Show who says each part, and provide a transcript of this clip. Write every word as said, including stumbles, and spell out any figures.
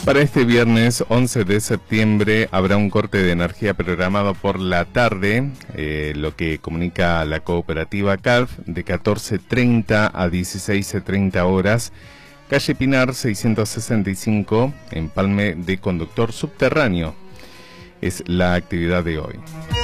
Speaker 1: Para este viernes once de septiembre habrá un corte de energía programado por la tarde, eh, lo que comunica la cooperativa C A L F, de catorce treinta a dieciséis treinta horas, calle Pinar seiscientos sesenta y cinco, empalme de conductor subterráneo. Es la actividad de hoy.